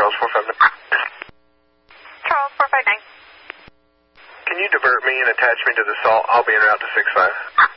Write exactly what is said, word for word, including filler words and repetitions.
Charles four five nine. Charles four five nine. Can you divert me and attach me to the salt? I'll be en route to six five.